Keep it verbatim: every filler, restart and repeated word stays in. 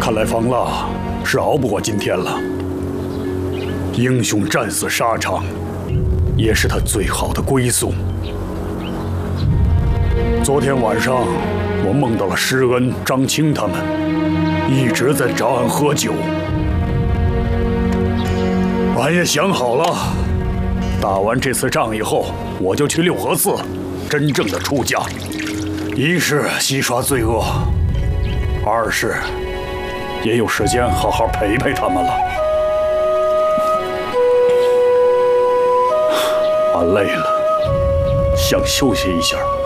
看来方腊是熬不过今天了。英雄战死沙场，也是他最好的归宿。昨天晚上，我梦到了施恩、张青他们，一直在找俺喝酒。俺也想好了，打完这次仗以后，我就去六合寺，真正的出家。一是洗刷罪恶，二是也有时间好好陪陪他们了。俺累了，想休息一下。